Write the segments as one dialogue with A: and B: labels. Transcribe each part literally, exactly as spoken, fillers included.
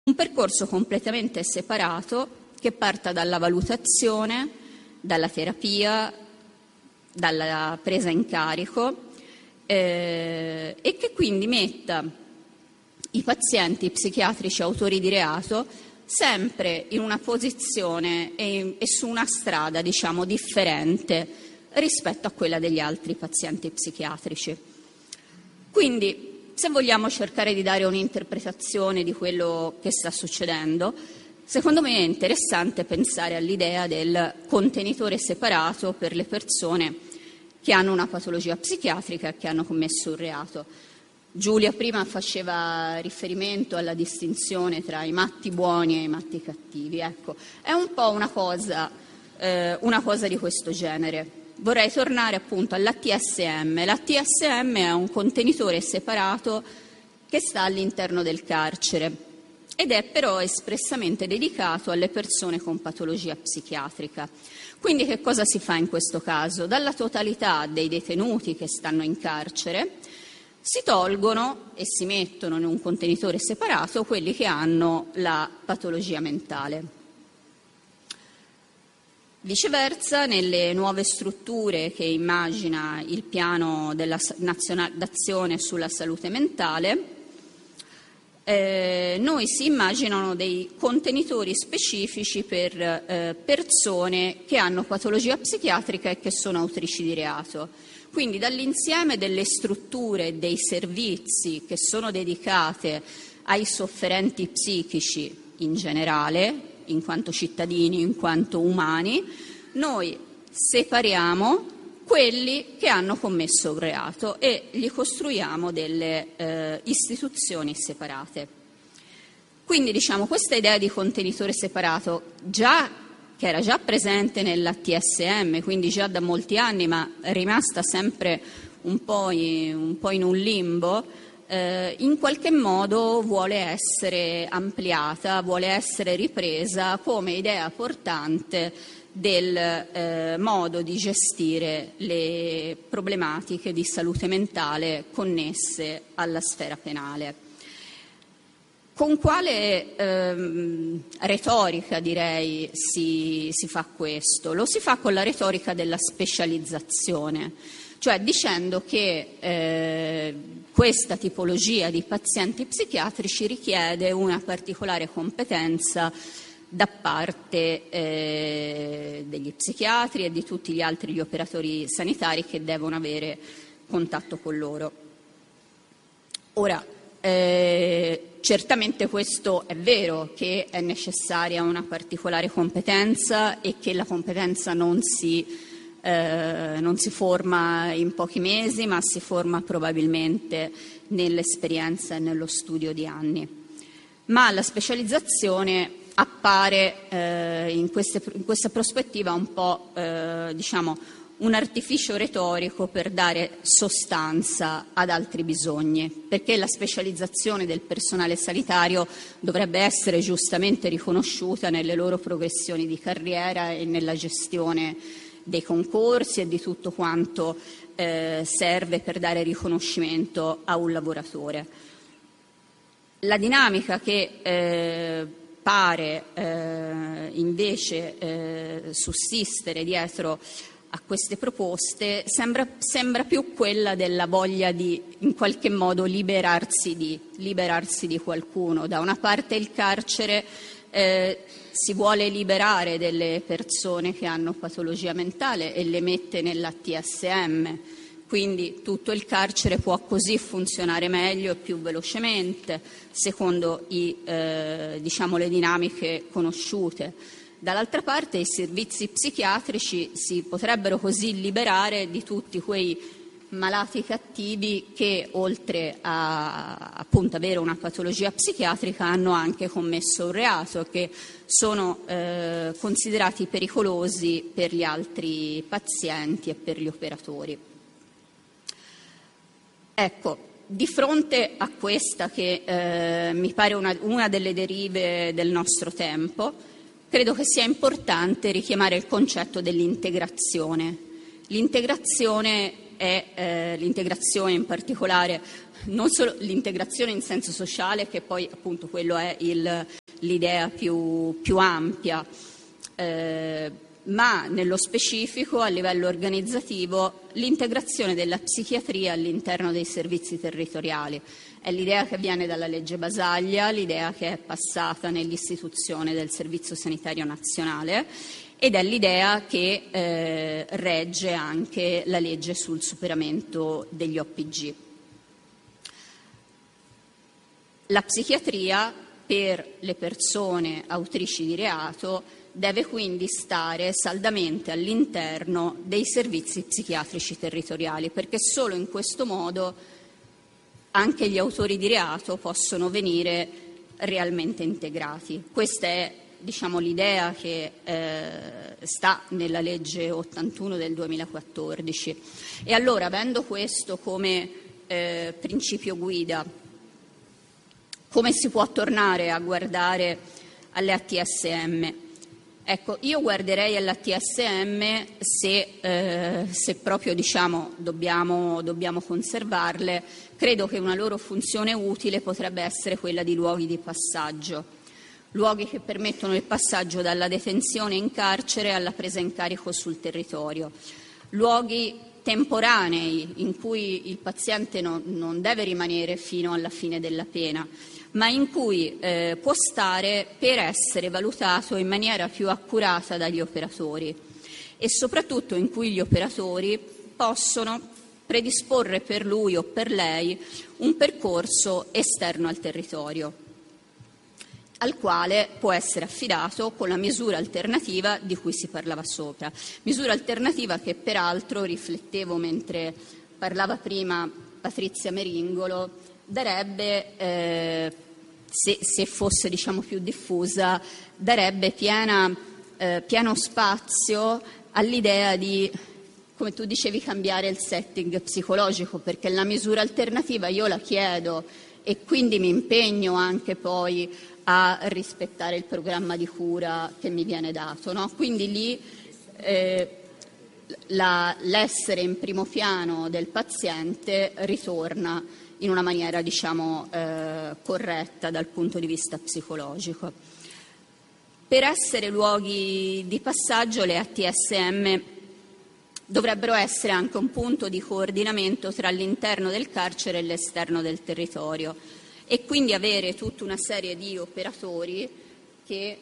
A: Un percorso completamente separato che parta dalla valutazione, dalla terapia, dalla presa in carico eh, e che quindi metta i pazienti psichiatrici autori di reato sempre in una posizione e, e su una strada, diciamo, differente rispetto a quella degli altri pazienti psichiatrici. Quindi, se vogliamo cercare di dare un'interpretazione di quello che sta succedendo, secondo me è interessante pensare all'idea del contenitore separato per le persone che hanno una patologia psichiatrica e che hanno commesso un reato. Giulia prima faceva riferimento alla distinzione tra i matti buoni e i matti cattivi. Ecco, è un po' una cosa, eh, una cosa di questo genere. Vorrei tornare appunto all'A T S M. L'A T S M è un contenitore separato che sta all'interno del carcere ed è però espressamente dedicato alle persone con patologia psichiatrica. Quindi che cosa si fa in questo caso? Dalla totalità dei detenuti che stanno in carcere si tolgono e si mettono in un contenitore separato quelli che hanno la patologia mentale. Viceversa, nelle nuove strutture che immagina il piano della nazionale d'azione sulla salute mentale, eh, noi si immaginano dei contenitori specifici per eh, persone che hanno patologia psichiatrica e che sono autrici di reato. Quindi dall'insieme delle strutture e dei servizi che sono dedicate ai sofferenti psichici in generale, in quanto cittadini, in quanto umani, noi separiamo quelli che hanno commesso un reato e gli costruiamo delle eh, istituzioni separate. Quindi diciamo questa idea di contenitore separato, già, che era già presente nell'A T S M, quindi già da molti anni, ma è rimasta sempre un po' in un, po' in un limbo, Eh, in qualche modo vuole essere ampliata, vuole essere ripresa come idea portante del eh, modo di gestire le problematiche di salute mentale connesse alla sfera penale. Con quale ehm, retorica, direi, si, si fa questo? Lo si fa con la retorica della specializzazione, cioè dicendo che eh, questa tipologia di pazienti psichiatrici richiede una particolare competenza da parte eh, degli psichiatri e di tutti gli altri gli operatori sanitari che devono avere contatto con loro. Ora, eh, certamente questo è vero, che è necessaria una particolare competenza e che la competenza non si Eh, non si forma in pochi mesi, ma si forma probabilmente nell'esperienza e nello studio di anni. Ma la specializzazione appare eh, in, queste, in questa prospettiva un po' eh, diciamo un artificio retorico per dare sostanza ad altri bisogni, perché la specializzazione del personale sanitario dovrebbe essere giustamente riconosciuta nelle loro progressioni di carriera e nella gestione dei concorsi e di tutto quanto eh, serve per dare riconoscimento a un lavoratore. La dinamica che eh, pare eh, invece eh, sussistere dietro a queste proposte sembra, sembra più quella della voglia di in qualche modo liberarsi di, liberarsi di qualcuno. Da una parte il carcere eh, si vuole liberare delle persone che hanno patologia mentale e le mette nell'A T S M, quindi tutto il carcere può così funzionare meglio e più velocemente, secondo i, eh, diciamo, le dinamiche conosciute. Dall'altra parte i servizi psichiatrici si potrebbero così liberare di tutti quei malati cattivi che, oltre a appunto avere una patologia psichiatrica, hanno anche commesso un reato, che sono eh, considerati pericolosi per gli altri pazienti e per gli operatori. Ecco, di fronte a questa che eh, mi pare una, una delle derive del nostro tempo, credo che sia importante richiamare il concetto dell'integrazione. L'integrazione è eh, l'integrazione, in particolare non solo l'integrazione in senso sociale, che poi appunto quello è il, l'idea più, più ampia, eh, ma nello specifico a livello organizzativo l'integrazione della psichiatria all'interno dei servizi territoriali. È l'idea che viene dalla legge Basaglia, l'idea che è passata nell'istituzione del Servizio Sanitario Nazionale, ed è l'idea che eh, regge anche la legge sul superamento degli O P G. La psichiatria per le persone autrici di reato deve quindi stare saldamente all'interno dei servizi psichiatrici territoriali, perché solo in questo modo anche gli autori di reato possono venire realmente integrati. Questa è, diciamo, l'idea che eh, sta nella legge ottantuno del duemilaquattordici. E allora, avendo questo come eh, principio guida, come si può tornare a guardare alle A T S M? Ecco, io guarderei all'A T S M se, eh, se proprio diciamo, dobbiamo, dobbiamo conservarle. Credo che una loro funzione utile potrebbe essere quella di luoghi di passaggio, luoghi che permettono il passaggio dalla detenzione in carcere alla presa in carico sul territorio, luoghi temporanei in cui il paziente no, non deve rimanere fino alla fine della pena, ma in cui eh, può stare per essere valutato in maniera più accurata dagli operatori, e soprattutto in cui gli operatori possono predisporre per lui o per lei un percorso esterno al territorio, al quale può essere affidato con la misura alternativa di cui si parlava sopra. Misura alternativa che peraltro, riflettevo mentre parlava prima Patrizia Meringolo, darebbe, eh, se, se fosse diciamo più diffusa, darebbe piena, eh, pieno spazio all'idea di, come tu dicevi, cambiare il setting psicologico, perché la misura alternativa io la chiedo e quindi mi impegno anche poi a rispettare il programma di cura che mi viene dato, no? Quindi lì eh, la, l'essere in primo piano del paziente ritorna in una maniera, diciamo, eh, corretta dal punto di vista psicologico. Per essere luoghi di passaggio, le A T S M dovrebbero essere anche un punto di coordinamento tra l'interno del carcere e l'esterno del territorio, e quindi avere tutta una serie di operatori che,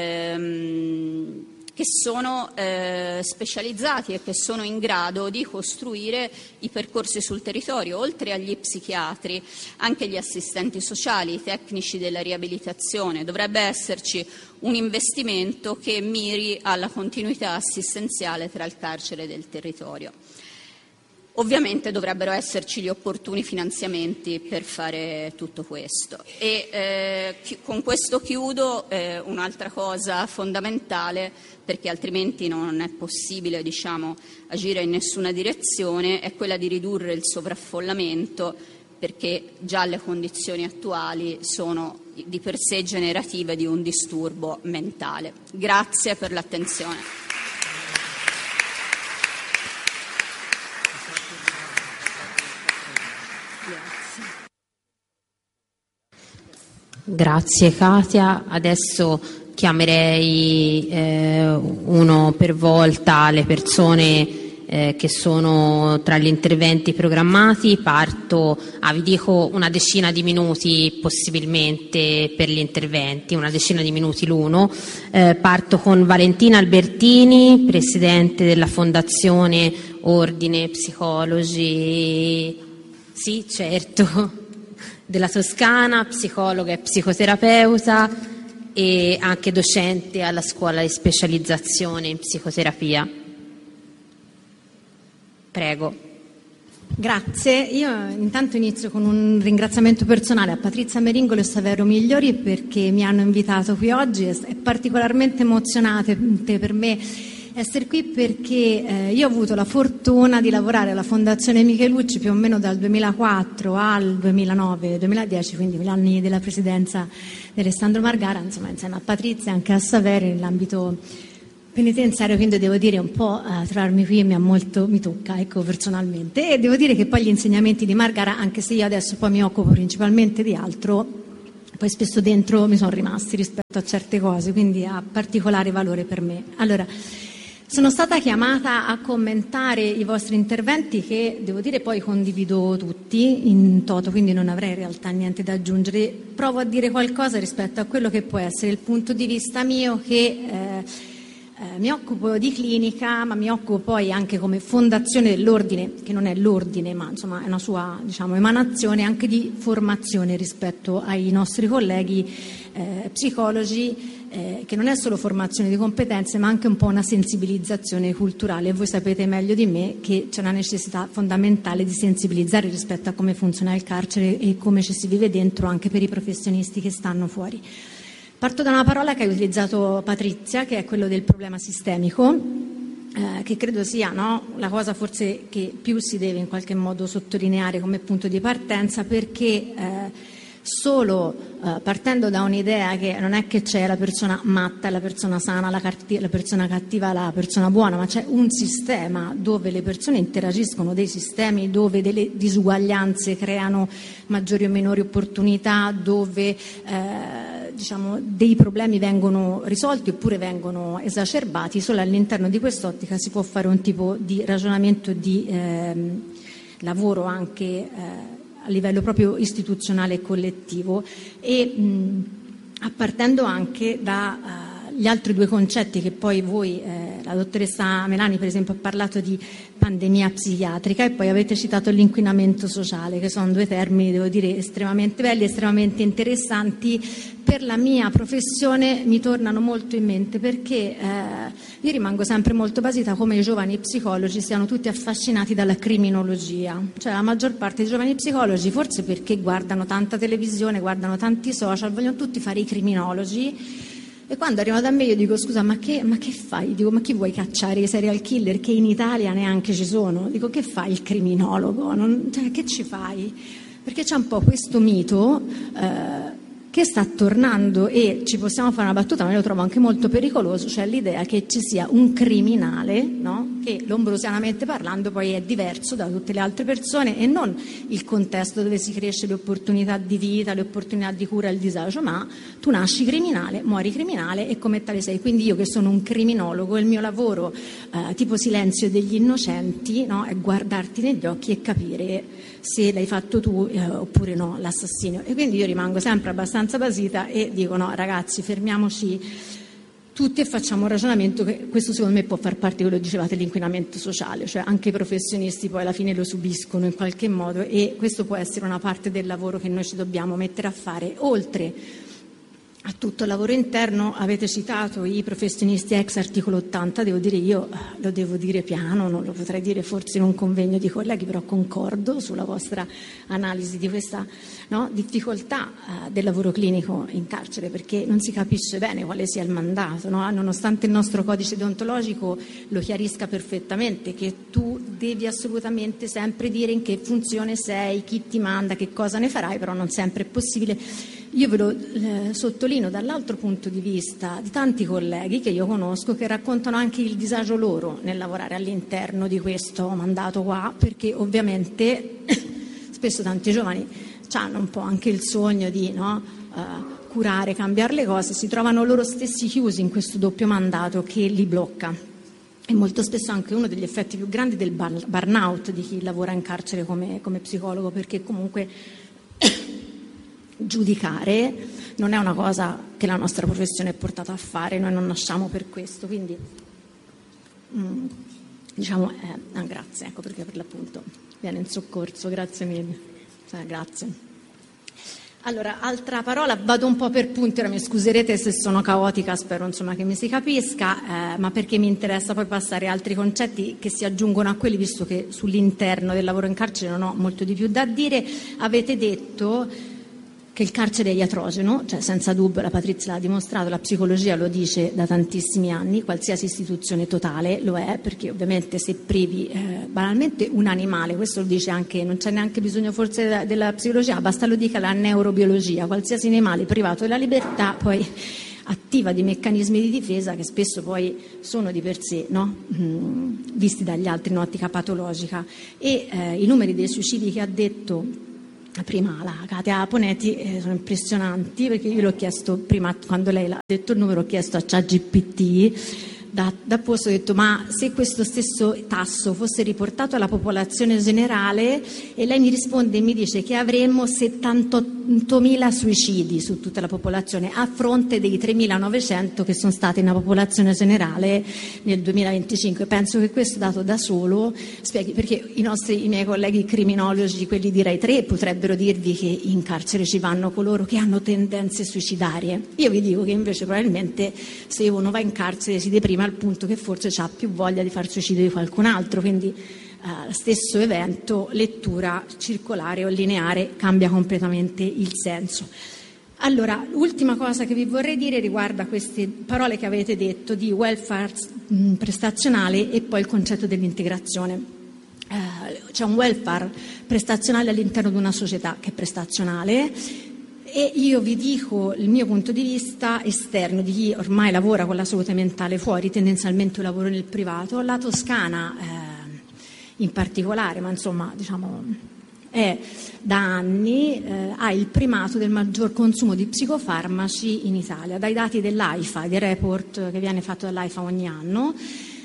A: ehm, che sono eh, specializzati e che sono in grado di costruire i percorsi sul territorio, oltre agli psichiatri, anche gli assistenti sociali, i tecnici della riabilitazione. Dovrebbe esserci un investimento che miri alla continuità assistenziale tra il carcere e il territorio. Ovviamente dovrebbero esserci gli opportuni finanziamenti per fare tutto questo. E eh, chi, con questo chiudo. Eh, un'altra cosa fondamentale, perché altrimenti non è possibile, diciamo, agire in nessuna direzione, è quella di ridurre il sovraffollamento, perché già le condizioni attuali sono di per sé generative di un disturbo mentale. Grazie per l'attenzione.
B: Grazie Katia. Adesso chiamerei eh, uno per volta le persone eh, che sono tra gli interventi programmati. Parto, ah, vi dico una decina di minuti possibilmente per gli interventi, una decina di minuti l'uno. Eh, parto con Valentina Albertini, presidente della Fondazione Ordine Psicologi. Sì, certo. Della Toscana, psicologa e psicoterapeuta e anche docente alla scuola di specializzazione in psicoterapia. Prego.
C: Grazie. Io intanto inizio con un ringraziamento personale a Patrizia Meringolo e Saverio Migliori perché mi hanno invitato qui oggi. È particolarmente emozionante per me essere qui perché eh, io ho avuto la fortuna di lavorare alla Fondazione Michelucci più o meno dal duemilaquattro al duemilanove duemiladieci, quindi gli anni della presidenza di Alessandro Margara, insomma, insieme a Patrizia e anche a Saverio nell'ambito penitenziario, quindi devo dire un po' uh, trovarmi qui mi ha molto, mi tocca, ecco, personalmente, e devo dire che poi gli insegnamenti di Margara, anche se io adesso poi mi occupo principalmente di altro, poi spesso dentro mi sono rimasti rispetto a certe cose, quindi ha particolare valore per me. Allora, sono stata chiamata a commentare i vostri interventi che, devo dire, poi condivido tutti in toto, quindi non avrei in realtà niente da aggiungere. Provo a dire qualcosa rispetto a quello che può essere il punto di vista mio, che eh, Eh, mi occupo di clinica, ma mi occupo poi anche come fondazione dell'ordine, che non è l'ordine, ma insomma è una sua, diciamo, emanazione, anche di formazione rispetto ai nostri colleghi eh, psicologi, eh, che non è solo formazione di competenze, ma anche un po' una sensibilizzazione culturale. E voi sapete meglio di me che c'è una necessità fondamentale di sensibilizzare rispetto a come funziona il carcere e come ci si vive dentro, anche per i professionisti che stanno fuori. Parto da una parola che ha utilizzato Patrizia, che è quello del problema sistemico, eh, che credo sia, no, la cosa forse che più si deve in qualche modo sottolineare come punto di partenza, perché eh, solo eh, partendo da un'idea che non è che c'è la persona matta, la persona sana, la, catti- la persona cattiva, la persona buona, ma c'è un sistema dove le persone interagiscono, dei sistemi dove delle disuguaglianze creano maggiori o minori opportunità, dove eh, diciamo, dei problemi vengono risolti oppure vengono esacerbati. Solo all'interno di quest'ottica si può fare un tipo di ragionamento, di ehm, lavoro anche eh, a livello proprio istituzionale e collettivo, e mh, partendo anche dagli uh, altri due concetti che poi voi, eh, la dottoressa Melani per esempio ha parlato di pandemia psichiatrica e poi avete citato l'inquinamento sociale, che sono due termini, devo dire, estremamente belli, estremamente interessanti. Per la mia professione mi tornano molto in mente, perché eh, io rimango sempre molto basita come i giovani psicologi siano tutti affascinati dalla criminologia, cioè la maggior parte dei giovani psicologi, forse perché guardano tanta televisione, guardano tanti social, vogliono tutti fare i criminologi. E quando arrivano da me io dico: scusa, ma che, ma che fai? Dico: ma chi vuoi cacciare? I serial killer, che in Italia neanche ci sono. Dico: che fai il criminologo? Non, cioè, che ci fai? Perché c'è un po' questo mito eh, che sta tornando, e ci possiamo fare una battuta, ma io lo trovo anche molto pericoloso, cioè l'idea che ci sia un criminale, no? Che lombrosianamente parlando poi è diverso da tutte le altre persone, e non il contesto dove si cresce, le opportunità di vita, le opportunità di cura, il disagio, ma tu nasci criminale, muori criminale e come tale sei. Quindi io, che sono un criminologo, il mio lavoro eh, tipo Silenzio degli innocenti, no? È guardarti negli occhi e capire se l'hai fatto tu eh, oppure no l'assassinio. E quindi io rimango sempre abbastanza basita e dico: no ragazzi, fermiamoci tutti e facciamo un ragionamento, che questo secondo me può far parte di quello che dicevate, l'inquinamento sociale, cioè anche i professionisti poi alla fine lo subiscono in qualche modo, e questo può essere una parte del lavoro che noi ci dobbiamo mettere a fare. Oltre a tutto il lavoro interno, avete citato i professionisti ex articolo ottanta, devo dire, io lo devo dire piano, non lo potrei dire forse in un convegno di colleghi, però concordo sulla vostra analisi di questa, no, difficoltà uh, del lavoro clinico in carcere, perché non si capisce bene quale sia il mandato, no? Nonostante il nostro codice deontologico lo chiarisca perfettamente, che tu devi assolutamente sempre dire in che funzione sei, chi ti manda, che cosa ne farai, però non sempre è possibile. Io ve lo eh, sottolineo dall'altro punto di vista di tanti colleghi che io conosco, che raccontano anche il disagio loro nel lavorare all'interno di questo mandato qua, perché ovviamente spesso tanti giovani hanno un po' anche il sogno di, no, uh, curare, cambiare le cose, si trovano loro stessi chiusi in questo doppio mandato che li blocca. E molto spesso anche uno degli effetti più grandi del burnout di chi lavora in carcere come, come psicologo, perché comunque giudicare non è una cosa che la nostra professione è portata a fare, noi non nasciamo per questo, quindi mm, diciamo eh, ah, grazie, ecco perché per l'appunto viene in soccorso, grazie mille, eh, grazie. Allora, altra parola, vado un po' per punti, ora mi scuserete se sono caotica, spero insomma che mi si capisca, eh, ma perché mi interessa poi passare altri concetti che si aggiungono a quelli, visto che sull'interno del lavoro in carcere non ho molto di più da dire. Avete detto che il carcere è iatrogeno, cioè senza dubbio, la Patrizia l'ha dimostrato, la psicologia lo dice da tantissimi anni, qualsiasi istituzione totale lo è, perché ovviamente se privi eh, banalmente un animale, questo lo dice anche, non c'è neanche bisogno forse della, della psicologia, basta lo dica la neurobiologia, qualsiasi animale privato della libertà poi attiva di meccanismi di difesa che spesso poi sono di per sé, no? mm, visti dagli altri in ottica patologica. E eh, i numeri dei suicidi che ha detto prima la Katia Ponetti eh, sono impressionanti, perché io l'ho chiesto prima, quando lei l'ha detto il numero, ho chiesto a ChatGPT da, da posto, ho detto ma se questo stesso tasso fosse riportato alla popolazione generale, e lei mi risponde e mi dice che avremmo settantottomila suicidi su tutta la popolazione a fronte dei tremilanovecento che sono stati nella popolazione generale nel duemilaventicinque. Penso che questo dato da solo spieghi perché i nostri, i miei colleghi criminologi, quelli di Rai tre, potrebbero dirvi che in carcere ci vanno coloro che hanno tendenze suicidarie. Io vi dico che invece probabilmente se uno va in carcere si deprime al punto che forse ha più voglia di far suicidio di qualcun altro, quindi eh, stesso evento, lettura circolare o lineare, cambia completamente il senso. Allora, l'ultima cosa che vi vorrei dire riguarda queste parole che avete detto di welfare mh, prestazionale e poi il concetto dell'integrazione. Eh, c'è un welfare prestazionale all'interno di una società che è prestazionale, e io vi dico il mio punto di vista esterno, di chi ormai lavora con la salute mentale fuori, tendenzialmente io lavoro nel privato. La Toscana eh, in particolare, ma insomma diciamo è da anni eh, ha il primato del maggior consumo di psicofarmaci in Italia, dai dati dell'AIFA, del report che viene fatto dall'AIFA ogni anno.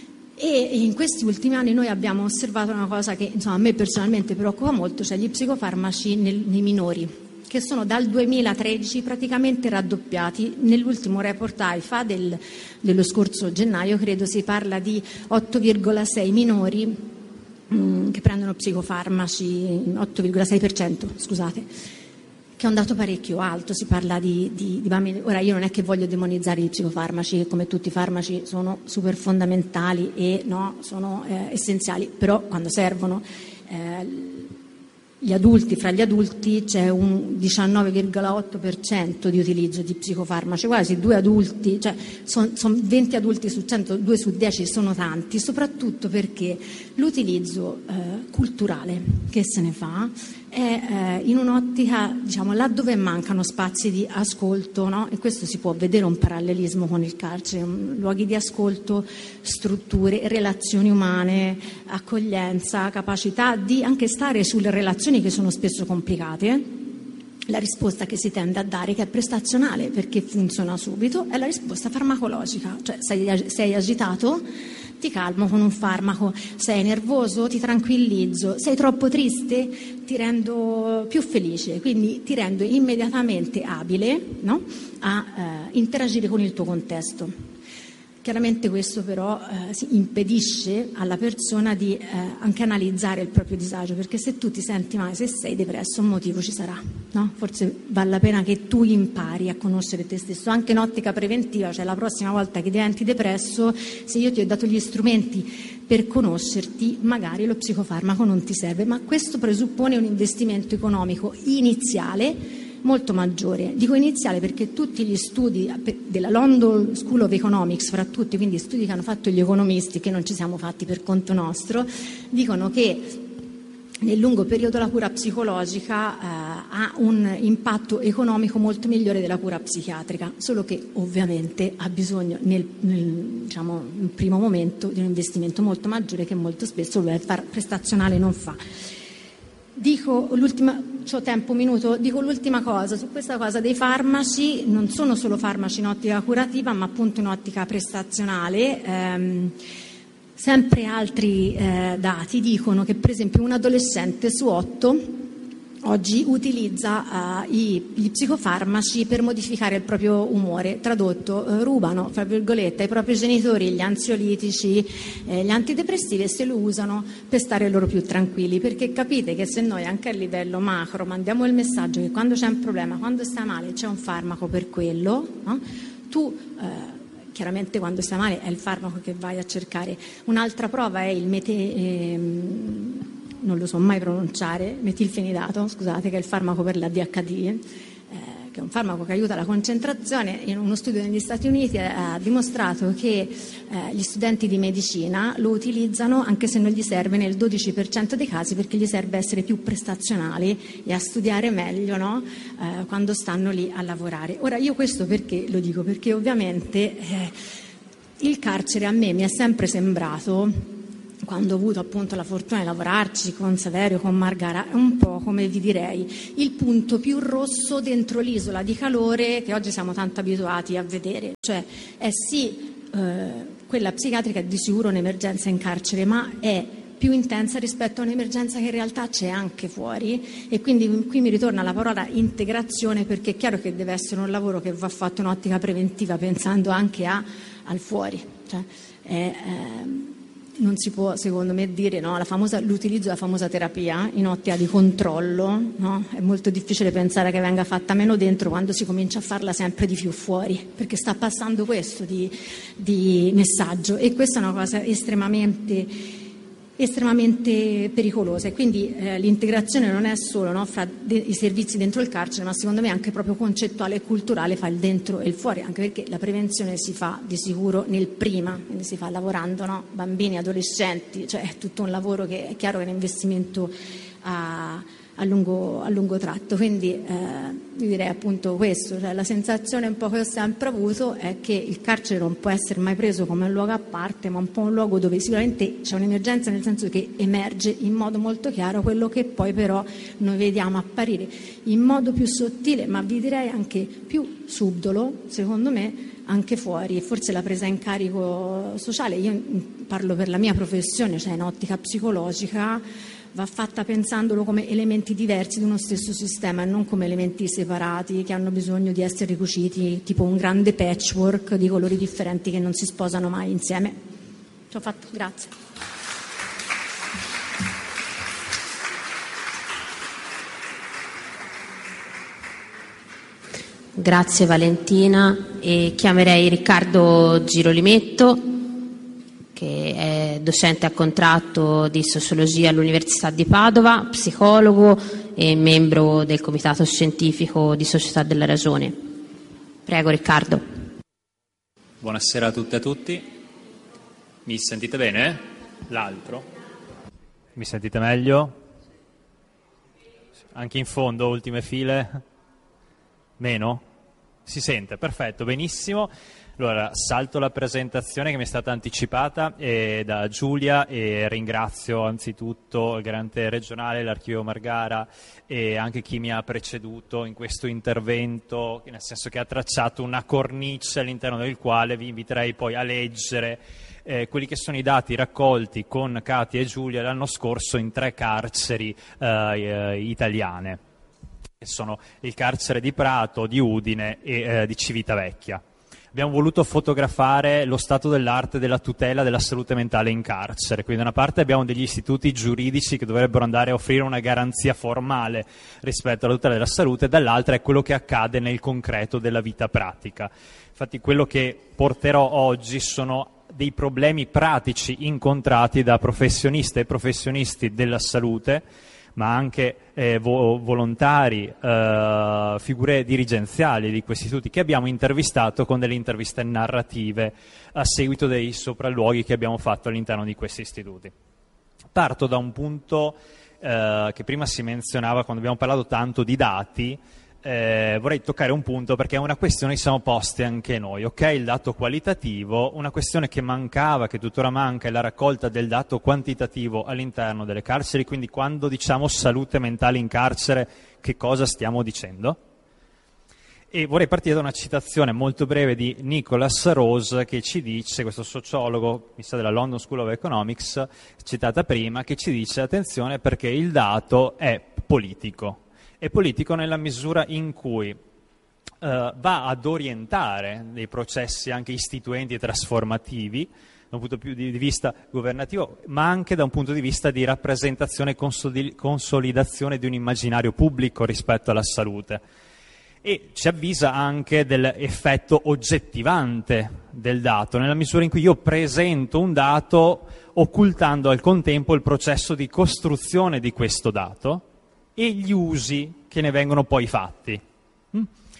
C: E in questi ultimi anni noi abbiamo osservato una cosa che insomma a me personalmente preoccupa molto, cioè gli psicofarmaci nel, nei minori, che sono dal duemilatredici praticamente raddoppiati. Nell'ultimo report AIFA del, dello scorso gennaio credo si parla di otto virgola sei minori mh, che prendono psicofarmaci, otto virgola sei per cento, scusate, che è un dato parecchio alto. Si parla di, di, di bambini. Ora io non è che voglio demonizzare gli psicofarmaci, come tutti i farmaci sono super fondamentali e no, sono eh, essenziali, però quando servono eh, gli adulti, fra gli adulti c'è un diciannove virgola otto per cento di utilizzo di psicofarmaci, quasi due adulti, cioè sono son venti adulti su cento, due su dieci sono tanti, soprattutto perché l'utilizzo eh, culturale che se ne fa è eh, in un'ottica, diciamo, laddove mancano spazi di ascolto, no? E questo si può vedere un parallelismo con il carcere, luoghi di ascolto, strutture, relazioni umane, accoglienza, capacità di anche stare sulle relazioni che sono spesso complicate. La risposta che si tende a dare, che è prestazionale perché funziona subito, è la risposta farmacologica, cioè sei, sei agitato, ti calmo con un farmaco, sei nervoso, ti tranquillizzo, sei troppo triste, ti rendo più felice, quindi ti rendo immediatamente abile, no? a eh, interagire con il tuo contesto. Chiaramente questo però eh, si impedisce alla persona di eh, anche analizzare il proprio disagio, perché se tu ti senti male, se sei depresso, un motivo ci sarà, no? Forse vale la pena che tu impari a conoscere te stesso, anche in ottica preventiva, cioè la prossima volta che diventi depresso, se io ti ho dato gli strumenti per conoscerti, magari lo psicofarmaco non ti serve, ma questo presuppone un investimento economico iniziale molto maggiore. Dico iniziale perché tutti gli studi della London School of Economics, fra tutti, quindi studi che hanno fatto gli economisti, che non ci siamo fatti per conto nostro, dicono che nel lungo periodo la cura psicologica eh, ha un impatto economico molto migliore della cura psichiatrica, solo che ovviamente ha bisogno nel, nel diciamo, nel primo momento di un investimento molto maggiore che molto spesso il welfare prestazionale non fa. Dico l'ultima, c'ho tempo, un minuto, dico l'ultima cosa, su questa cosa dei farmaci, non sono solo farmaci in ottica curativa, ma appunto in ottica prestazionale. Ehm, sempre altri eh, dati dicono che per esempio un adolescente su otto oggi utilizza uh, i, gli psicofarmaci per modificare il proprio umore, tradotto uh, rubano, fra virgolette, ai propri genitori gli ansiolitici, eh, gli antidepressivi e se lo usano per stare loro più tranquilli, perché capite che se noi anche a livello macro mandiamo il messaggio che quando c'è un problema, quando stai male c'è un farmaco per quello, no? tu uh, chiaramente quando stai male è il farmaco che vai a cercare. Un'altra prova è il mete... Ehm, non lo so mai pronunciare, metilfenidato, scusate, che è il farmaco per l'A D H D, eh, che è un farmaco che aiuta la concentrazione, in uno studio negli Stati Uniti ha dimostrato che eh, gli studenti di medicina lo utilizzano anche se non gli serve nel dodici per cento dei casi, perché gli serve essere più prestazionali e a studiare meglio, no? eh, quando stanno lì a lavorare. Ora, io questo perché lo dico? Perché ovviamente eh, il carcere a me mi è sempre sembrato, quando ho avuto appunto la fortuna di lavorarci con Saverio, con Margara, è un po', come vi direi, il punto più rosso dentro l'isola di calore che oggi siamo tanto abituati a vedere. Cioè è sì, eh, quella psichiatrica è di sicuro un'emergenza in carcere, ma è più intensa rispetto a un'emergenza che in realtà c'è anche fuori, e quindi qui mi ritorna la parola integrazione, perché è chiaro che deve essere un lavoro che va fatto in ottica preventiva, pensando anche a, al fuori. Cioè, è, ehm, non si può, secondo me, dire no, la famosa, l'utilizzo della famosa terapia in ottica di controllo, no? È molto difficile pensare che venga fatta meno dentro quando si comincia a farla sempre di più fuori, perché sta passando questo di, di messaggio, e questa è una cosa estremamente estremamente pericolosa. E quindi eh, l'integrazione non è solo, no, fra de- i servizi dentro il carcere, ma secondo me anche proprio concettuale e culturale, fa il dentro e il fuori, anche perché la prevenzione si fa di sicuro nel prima, quindi si fa lavorando, no? Bambini, adolescenti, cioè è tutto un lavoro che è chiaro che è un investimento a, a, lungo, a lungo tratto. Quindi eh, io direi appunto questo, cioè la sensazione un po' che ho sempre avuto è che il carcere non può essere mai preso come un luogo a parte, ma un po' un luogo dove sicuramente c'è un'emergenza, nel senso che emerge in modo molto chiaro quello che poi però noi vediamo apparire in modo più sottile, ma vi direi anche più subdolo, secondo me, anche fuori, e forse la presa in carico sociale. Io parlo per la mia professione, cioè in ottica psicologica, va fatta pensandolo come elementi diversi di uno stesso sistema e non come elementi separati che hanno bisogno di essere ricuciti, tipo un grande patchwork di colori differenti che non si sposano mai insieme. Ci ho fatto, grazie.
B: Grazie Valentina, e chiamerei Riccardo Girolimetto, che è docente a contratto di sociologia all'Università di Padova, psicologo e membro del Comitato Scientifico di Società della Ragione. Prego Riccardo.
D: Buonasera a tutte e a tutti. Mi sentite bene? L'altro? Mi sentite meglio? Anche in fondo, ultime file? Meno? Si sente, perfetto, benissimo. Allora, salto la presentazione che mi è stata anticipata eh, da Giulia, e ringrazio anzitutto il Garante regionale, l'Archivio Margara, e anche chi mi ha preceduto in questo intervento, nel senso che ha tracciato una cornice all'interno del quale vi inviterei poi a leggere eh, quelli che sono i dati raccolti con Katia e Giulia l'anno scorso in tre carceri eh, italiane, che sono il carcere di Prato, di Udine e eh, di Civitavecchia. Abbiamo voluto fotografare lo stato dell'arte della tutela della salute mentale in carcere. Quindi da una parte abbiamo degli istituti giuridici che dovrebbero andare a offrire una garanzia formale rispetto alla tutela della salute, dall'altra è quello che accade nel concreto della vita pratica. Infatti quello che porterò oggi sono dei problemi pratici incontrati da professioniste e professionisti della salute, ma anche eh, vo- volontari, eh, figure dirigenziali di questi istituti che abbiamo intervistato con delle interviste narrative a seguito dei sopralluoghi che abbiamo fatto all'interno di questi istituti. Parto da un punto eh, che prima si menzionava quando abbiamo parlato tanto di dati. Eh, vorrei toccare un punto perché è una questione che siamo posti anche noi, ok? Il dato qualitativo, una questione che mancava, che tuttora manca, è la raccolta del dato quantitativo all'interno delle carceri. Quindi quando diciamo salute mentale in carcere, che cosa stiamo dicendo? E vorrei partire da una citazione molto breve di Nicholas Rose, che ci dice, questo sociologo, mi sa della London School of Economics, citata prima, che ci dice attenzione perché il dato è politico. È politico nella misura in cui uh, va ad orientare dei processi anche istituenti e trasformativi da un punto più di vista governativo, ma anche da un punto di vista di rappresentazione e consolidazione di un immaginario pubblico rispetto alla salute. E ci avvisa anche dell'effetto oggettivante del dato, nella misura in cui io presento un dato occultando al contempo il processo di costruzione di questo dato e gli usi che ne vengono poi fatti.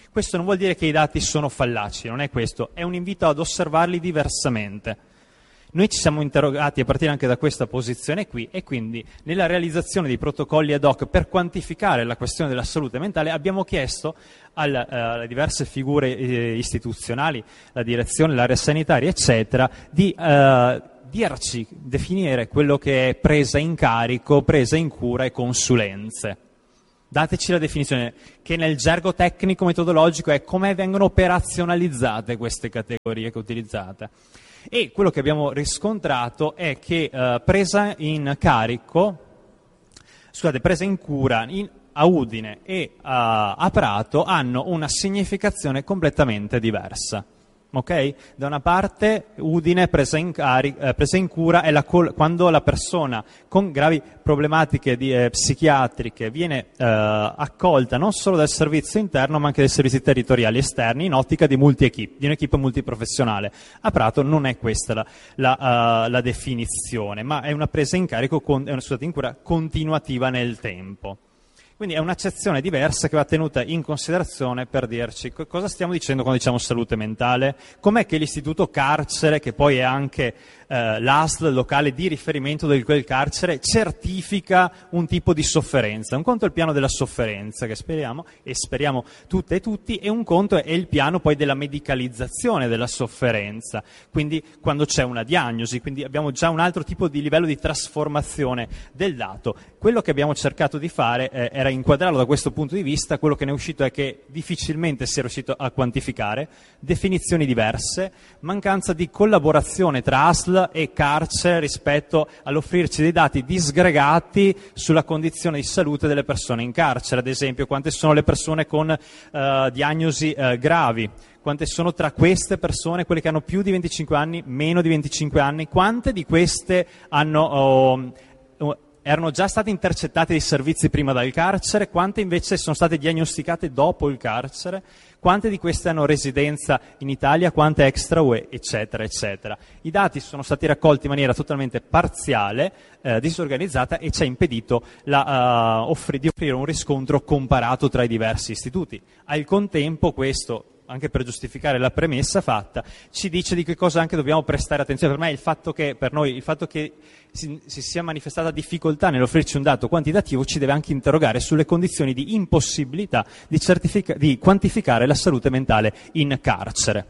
D: Questo non vuol dire che i dati sono fallaci, non è questo, è un invito ad osservarli diversamente. Noi ci siamo interrogati a partire anche da questa posizione qui e quindi nella realizzazione di protocolli ad hoc per quantificare la questione della salute mentale abbiamo chiesto al, uh, alle diverse figure eh, istituzionali, la direzione, l'area sanitaria, eccetera, di uh, dirci, definire quello che è presa in carico, presa in cura e consulenze. Dateci la definizione, che nel gergo tecnico metodologico è come vengono operazionalizzate queste categorie che utilizzate. E quello che abbiamo riscontrato è che eh, presa in carico, scusate, presa in cura in, a Udine e a, a Prato hanno una significazione completamente diversa. Okay? Da una parte Udine presa in, cari- eh, presa in cura è la col- quando la persona con gravi problematiche di, eh, psichiatriche viene eh, accolta non solo dal servizio interno ma anche dai servizi territoriali esterni in ottica di multi-equip, di un'equipe multiprofessionale. A Prato non è questa la, la, uh, la definizione, ma è una presa in carico, con, è una scusate, in cura continuativa nel tempo. Quindi è un'accezione diversa che va tenuta in considerazione per dirci cosa stiamo dicendo quando diciamo salute mentale, com'è che l'istituto carcere, che poi è anche eh, l'A S L locale di riferimento del quel carcere, certifica un tipo di sofferenza. Un conto è il piano della sofferenza, che speriamo, e speriamo tutte e tutti, e un conto è il piano poi della medicalizzazione della sofferenza, quindi quando c'è una diagnosi, quindi abbiamo già un altro tipo di livello di trasformazione del dato. Quello che abbiamo cercato di fare eh, era inquadrarlo da questo punto di vista. Quello che ne è uscito è che difficilmente si è riuscito a quantificare, definizioni diverse, mancanza di collaborazione tra A S L e carcere rispetto all'offrirci dei dati disgregati sulla condizione di salute delle persone in carcere, ad esempio quante sono le persone con uh, diagnosi uh, gravi, quante sono tra queste persone quelle che hanno più di venticinque anni, meno di venticinque anni, quante di queste hanno... Oh, oh, erano già state intercettate dei servizi prima dal carcere, quante invece sono state diagnosticate dopo il carcere, quante di queste hanno residenza in Italia, quante extra U E, eccetera, eccetera. I dati sono stati raccolti in maniera totalmente parziale, eh, disorganizzata, e ci ha impedito la, uh, offri, di offrire un riscontro comparato tra i diversi istituti. Al contempo questo, anche per giustificare la premessa fatta, ci dice di che cosa anche dobbiamo prestare attenzione. Per me il fatto che, per noi, il fatto che si, si sia manifestata difficoltà nell'offrirci un dato quantitativo ci deve anche interrogare sulle condizioni di impossibilità di, certifica- di quantificare la salute mentale in carcere.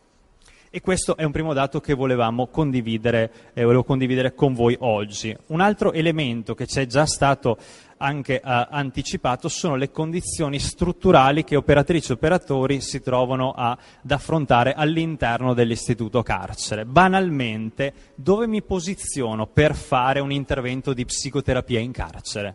D: E questo è un primo dato che volevamo condividere, eh, volevo condividere con voi oggi. Un altro elemento che ci è già stato anche eh, anticipato sono le condizioni strutturali che operatrici e operatori si trovano a, ad affrontare all'interno dell'istituto carcere. Banalmente, dove mi posiziono per fare un intervento di psicoterapia in carcere?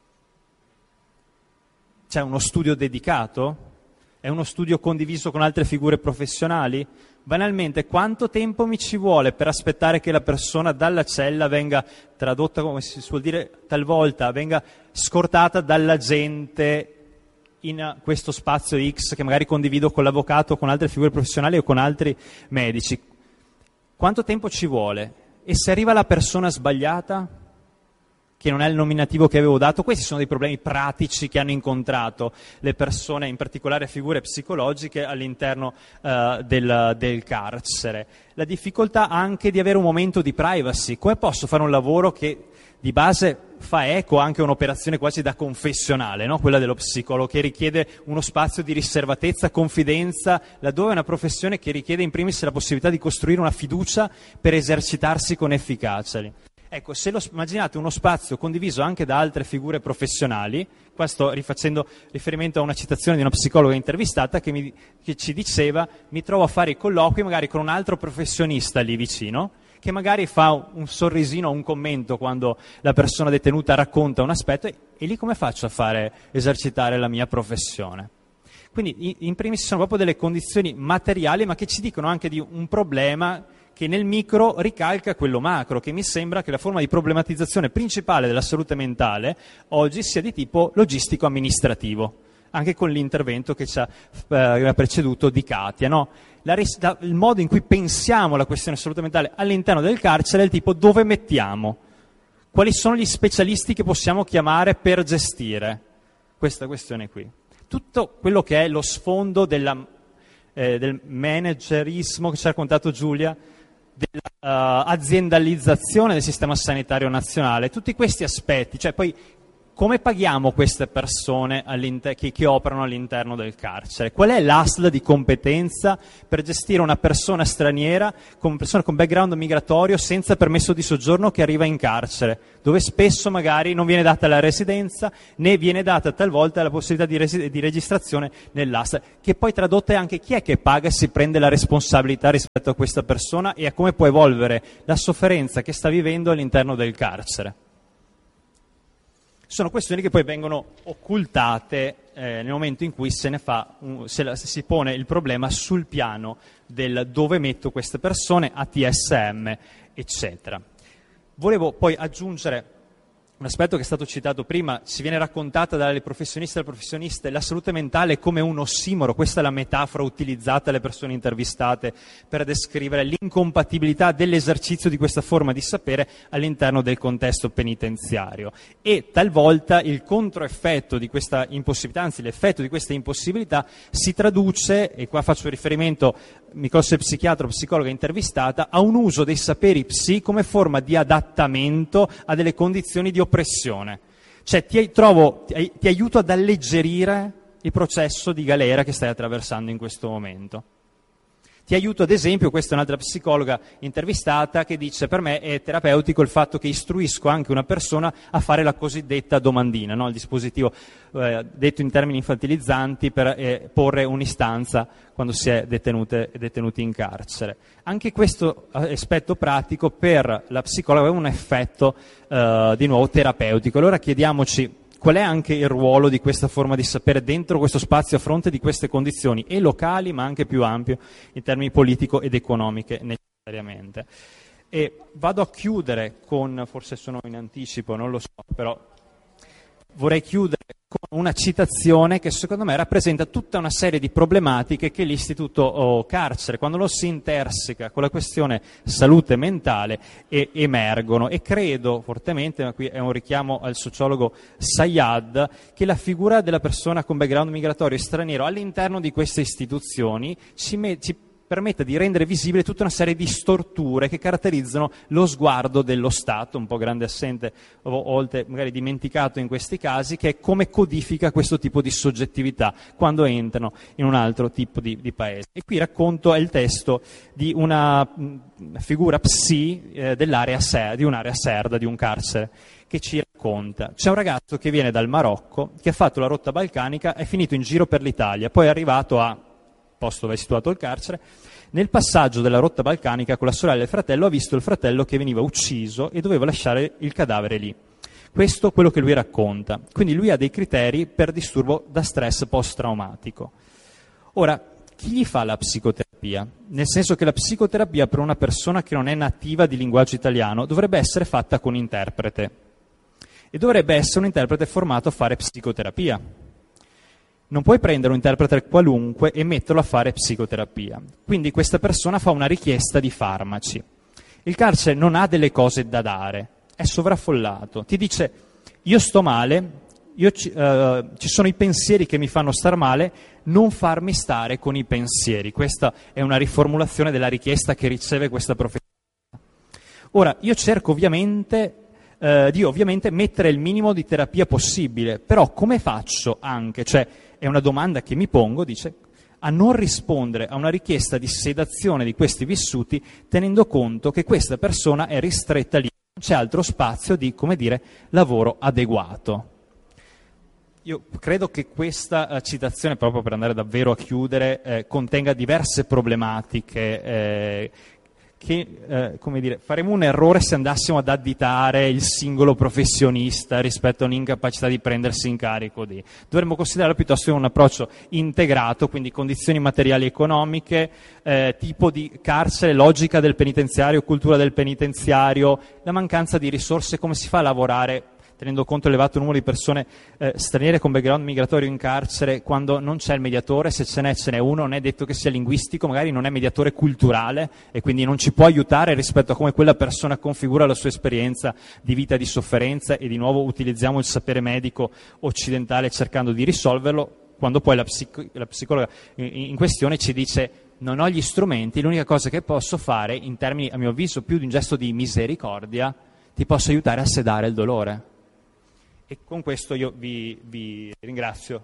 D: C'è uno studio dedicato? È uno studio condiviso con altre figure professionali? Banalmente, quanto tempo mi ci vuole per aspettare che la persona dalla cella venga tradotta, come si suol dire talvolta, venga scortata dall'agente in questo spazio X che magari condivido con l'avvocato, con altre figure professionali o con altri medici? Quanto tempo ci vuole? E se arriva la persona sbagliata, che non è il nominativo che avevo dato? Questi sono dei problemi pratici che hanno incontrato le persone, in particolare figure psicologiche, all'interno uh, del, del carcere. La difficoltà anche di avere un momento di privacy. Come posso fare un lavoro che di base fa eco anche un'operazione quasi da confessionale, no? Quella dello psicologo, che richiede uno spazio di riservatezza, confidenza, laddove è una professione che richiede in primis la possibilità di costruire una fiducia per esercitarsi con efficacia. Ecco, se lo, immaginate uno spazio condiviso anche da altre figure professionali, qua sto rifacendo riferimento a una citazione di una psicologa intervistata che, mi, che ci diceva: mi trovo a fare i colloqui magari con un altro professionista lì vicino, che magari fa un sorrisino o un commento quando la persona detenuta racconta un aspetto, e, e lì come faccio a fare esercitare la mia professione? Quindi in primis sono proprio delle condizioni materiali, ma che ci dicono anche di un problema che nel micro ricalca quello macro, che mi sembra che la forma di problematizzazione principale della salute mentale oggi sia di tipo logistico-amministrativo, anche con l'intervento che ci ha eh, preceduto di Katia, no? La, la, il modo in cui pensiamo la questione salute mentale all'interno del carcere è il tipo: dove mettiamo? Quali sono gli specialisti che possiamo chiamare per gestire questa questione qui? tutto quello che è lo sfondo della, eh, del managerismo che ci ha raccontato Giulia, della uh, aziendalizzazione del sistema sanitario nazionale, tutti questi aspetti, cioè poi come paghiamo queste persone che, che operano all'interno del carcere? Qual è l'A S L di competenza per gestire una persona straniera, con persona con background migratorio senza permesso di soggiorno che arriva in carcere, dove spesso magari non viene data la residenza né viene data talvolta la possibilità di, resi- di registrazione nell'A S L, che poi tradotta è anche chi è che paga e si prende la responsabilità rispetto a questa persona e a come può evolvere la sofferenza che sta vivendo all'interno del carcere. Sono questioni che poi vengono occultate eh, nel momento in cui se ne fa, un, se, la, se si pone il problema sul piano del dove metto queste persone, A T S M, eccetera. Volevo poi aggiungere un aspetto che è stato citato prima, ci viene raccontata dalle professioniste e dalle professioniste, la salute mentale come un ossimoro, questa è la metafora utilizzata dalle persone intervistate per descrivere l'incompatibilità dell'esercizio di questa forma di sapere all'interno del contesto penitenziario. E talvolta il controeffetto di questa impossibilità, anzi l'effetto di questa impossibilità si traduce, e qua faccio riferimento, mi conosce psichiatra o psicologa intervistata, a un uso dei saperi psi come forma di adattamento a delle condizioni di oppressione. Cioè ti, trovo, ti, ti aiuto ad alleggerire il processo di galera che stai attraversando in questo momento. Ti aiuto ad esempio, questa è un'altra psicologa intervistata che dice: per me è terapeutico il fatto che istruisco anche una persona a fare la cosiddetta domandina, no? Il dispositivo eh, detto in termini infantilizzanti per eh, porre un'istanza quando si è detenute, detenuti in carcere. Anche questo aspetto pratico per la psicologa aveva un effetto eh, di nuovo terapeutico. Allora chiediamoci qual è anche il ruolo di questa forma di sapere dentro questo spazio a fronte di queste condizioni, e locali ma anche più ampio in termini politico ed economiche necessariamente. E vado a chiudere con, forse sono in anticipo, non lo so, però vorrei chiudere con una citazione che secondo me rappresenta tutta una serie di problematiche che l'istituto oh, carcere, quando lo si interseca con la questione salute mentale, e, emergono. E credo fortemente, ma qui è un richiamo al sociologo Sayyad, che la figura della persona con background migratorio e straniero all'interno di queste istituzioni ci, me, ci permetta di rendere visibile tutta una serie di storture che caratterizzano lo sguardo dello Stato, un po' grande assente o volte magari dimenticato in questi casi, che è come codifica questo tipo di soggettività quando entrano in un altro tipo di, di paese. E qui racconto il testo di una mh, figura psi eh, dell'area ser- di un'area serda, di un carcere, che ci racconta. C'è un ragazzo che viene dal Marocco, che ha fatto la rotta balcanica, è finito in giro per l'Italia, poi è arrivato a posto dove è situato il carcere. Nel passaggio della rotta balcanica con la sorella e il fratello ha visto il fratello che veniva ucciso e doveva lasciare il cadavere lì. Questo è quello che lui racconta. Quindi lui ha dei criteri per disturbo da stress post-traumatico. Ora, chi gli fa la psicoterapia? Nel senso che la psicoterapia per una persona che non è nativa di linguaggio italiano dovrebbe essere fatta con interprete. E dovrebbe essere un interprete formato a fare psicoterapia. Non puoi prendere un interprete qualunque e metterlo a fare psicoterapia. Quindi questa persona fa una richiesta di farmaci. Il carcere non ha delle cose da dare, è sovraffollato. Ti dice: io sto male, io ci, uh, ci sono i pensieri che mi fanno star male, non farmi stare con i pensieri. Questa è una riformulazione della richiesta che riceve questa professionista. Ora, io cerco ovviamente... Uh, di ovviamente mettere il minimo di terapia possibile, però come faccio anche, cioè è una domanda che mi pongo, dice, a non rispondere a una richiesta di sedazione di questi vissuti, tenendo conto che questa persona è ristretta lì, non c'è altro spazio di, come dire, lavoro adeguato. Io credo che questa uh, citazione, proprio per andare davvero a chiudere, eh, contenga diverse problematiche eh, che, eh, come dire, faremo un errore se andassimo ad additare il singolo professionista rispetto a un'incapacità di prendersi in carico di. Dovremmo considerare piuttosto un approccio integrato, quindi condizioni materiali e economiche, eh, tipo di carcere, logica del penitenziario, cultura del penitenziario, la mancanza di risorse, come si fa a lavorare tenendo conto dell'elevato numero di persone eh, straniere con background migratorio in carcere, quando non c'è il mediatore, se ce n'è ce n'è uno, non è detto che sia linguistico, magari non è mediatore culturale e quindi non ci può aiutare rispetto a come quella persona configura la sua esperienza di vita e di sofferenza, e di nuovo utilizziamo il sapere medico occidentale cercando di risolverlo. quando poi la, psico- la psicologa in, in questione ci dice: non ho gli strumenti, l'unica cosa che posso fare, in termini a mio avviso più di un gesto di misericordia, ti posso aiutare a sedare il dolore. E con questo io vi, vi ringrazio.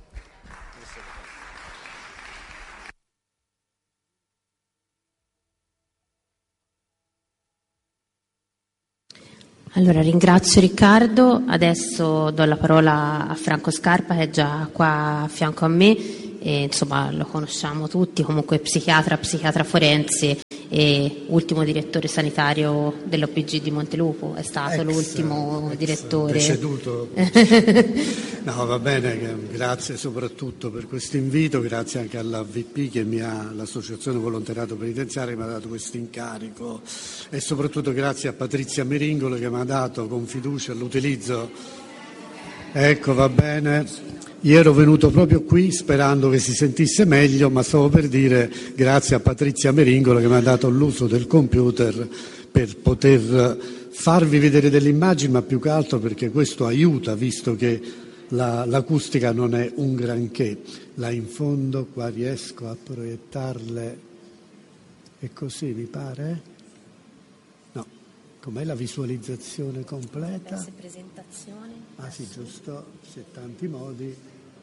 B: Allora ringrazio Riccardo, adesso do la parola a Franco Scarpa che è già qua a fianco a me, e, insomma lo conosciamo tutti, comunque psichiatra, psichiatra forense e ultimo direttore sanitario dell'O P G di Montelupo, è stato
E: ex,
B: l'ultimo
E: ex
B: direttore.
E: Deceduto. No, va bene, grazie soprattutto per questo invito, grazie anche alla V P che mi ha, l'Associazione Volontariato Penitenziario, che mi ha dato questo incarico, e soprattutto grazie a Patrizia Meringolo che mi ha dato con fiducia l'utilizzo. Ecco, va bene. Io ero venuto proprio qui sperando che si sentisse meglio, ma stavo per dire grazie a Patrizia Meringolo che mi ha dato l'uso del computer per poter farvi vedere delle immagini, ma più che altro perché questo aiuta, visto che la, l'acustica non è un granché. Là in fondo qua riesco a proiettarle, e così mi pare? No, com'è la visualizzazione completa?
B: Presentazione.
E: Ah sì, giusto, c'è tanti modi.